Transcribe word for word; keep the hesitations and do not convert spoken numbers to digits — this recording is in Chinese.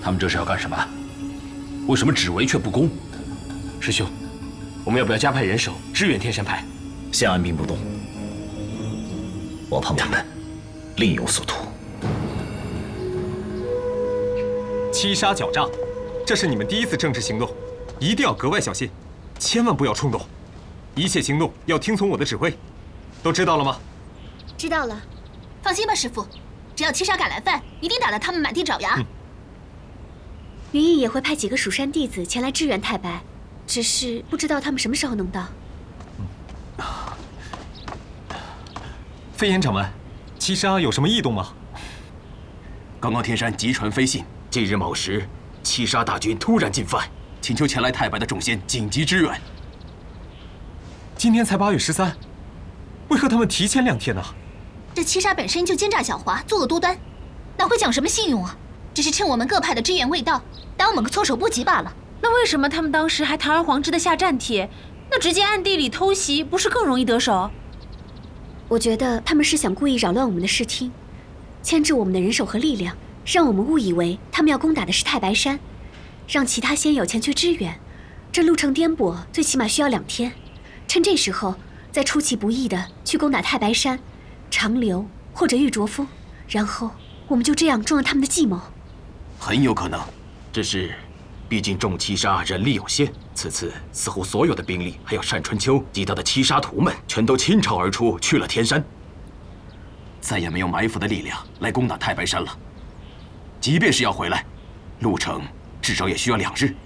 他们这是要干什么？为什么只围却不攻？ 师兄，我们要不要加派人手支援天山派？ 先按兵不动，我怕我们另有所图。 七杀狡诈，这是你们第一次正式行动，一定要格外小心，千万不要冲动，一切行动要听从我的指挥，都知道了吗？ 知道了。 放心吧，师傅，只要七杀敢来犯，一定打得他们满地找牙。 嗯、 云逸也会派几个蜀山弟子前来支援太白，只是不知道他们什么时候能到。 嗯、飞檐掌门，七杀有什么异动吗？ 刚刚天山急传飞信，近日卯时，七杀大军突然进犯，请求前来太白的众仙紧急支援。 今天才八月十三，为何他们提前两天呢？ 这七杀本身就奸诈狡猾，作恶多端，哪会讲什么信用啊？只是趁我们各派的支援未到，打我们个措手不及罢了。 那为什么他们当时还堂而皇之的下战帖？那直接暗地里偷袭，不是更容易得手？ 我觉得他们是想故意扰乱我们的视听，牵制我们的人手和力量，让我们误以为他们要攻打的是太白山，让其他仙友前去支援。这路程颠簸，最起码需要两天。趁这时候，再出其不意的去攻打太白山、长留或者玉卓夫，然后我们就这样中了他们的计谋。 很有可能，只是，毕竟众七杀人力有限，此次似乎所有的兵力还有单春秋及他的七杀徒们，全都倾巢而出去了天山，再也没有埋伏的力量来攻打太白山了。即便是要回来，路程至少也需要两日。